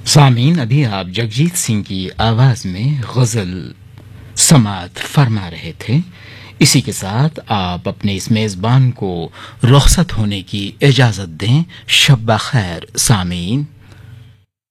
सामीन, अभी आप जगजीत सिंह की आवाज में गजल समात फरमा रहे थे। इसी के साथ आप अपने इस मेजबान को रुखसत होने की इजाजत दें। शब्बा खैर सामीन।